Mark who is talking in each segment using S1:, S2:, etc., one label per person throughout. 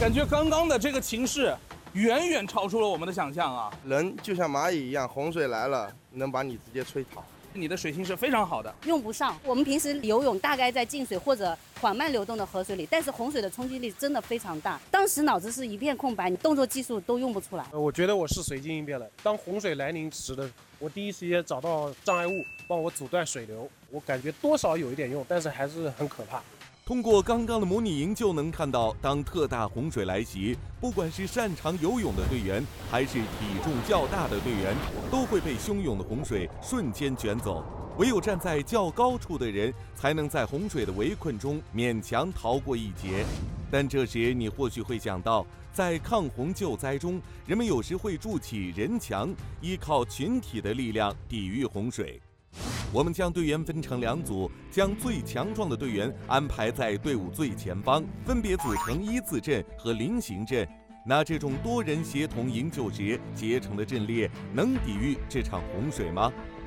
S1: 感觉刚刚的这个情势远远超出了我们的想象啊！
S2: 人就像蚂蚁一样，洪水来了能把你直接吹倒。
S1: 你的水性是非常好的，
S3: 用不上。我们平时游泳大概在静水或者缓慢流动的河水里，但是洪水的冲击力真的非常大。当时脑子是一片空白，你动作技术都用不出来。
S4: 我觉得我是随机应变了。当洪水来临时的，我第一时间找到障碍物，帮我阻断水流。我感觉多少有一点用，但是还是很可怕。
S5: 通过刚刚的模拟营就能看到，当特大洪水来袭，不管是擅长游泳的队员，还是体重较大的队员，都会被汹涌的洪水瞬间卷走。唯有站在较高处的人，才能在洪水的围困中勉强逃过一劫。但这时你或许会想到，在抗洪救灾中，人们有时会筑起人墙，依靠群体的力量抵御洪水。我们将队员分成2组，将最强壮的队员安排在队伍最前方，分别组成1字阵和0行阵。那这种多人协同营救时结成的阵列，能抵御这场洪水吗？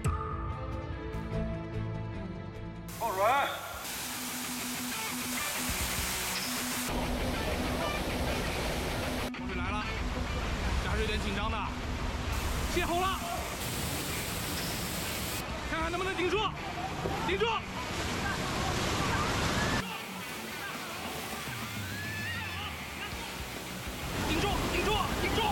S1: 放水！洪水来了，驾驶有点紧张的，泄洪了。看看能不能顶住，顶住！顶住，顶住，顶住！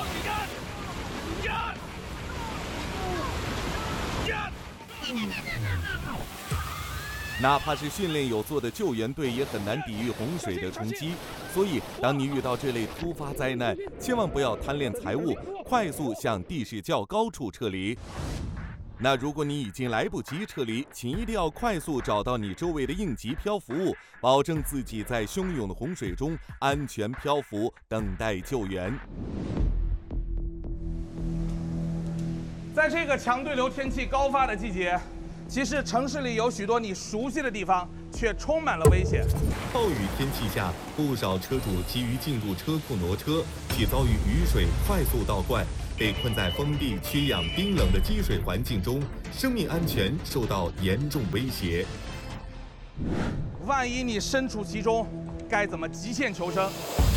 S5: 哪怕是训练有素的救援队也很难抵御洪水的冲击，所以当你遇到这类突发灾难，千万不要贪恋财物，快速向地势较高处撤离。那如果你已经来不及撤离，请一定要快速找到你周围的应急漂浮物，保证自己在汹涌的洪水中安全漂浮，等待救援。
S1: 在这个强对流天气高发的季节，其实城市里有许多你熟悉的地方，却充满了危险。
S6: 暴雨天气下，不少车主急于进入车库挪车，却遭遇雨水快速倒灌，被困在封闭、缺氧、冰冷的积水环境中，生命安全受到严重威胁。
S1: 万一你身处其中，该怎么极限求生？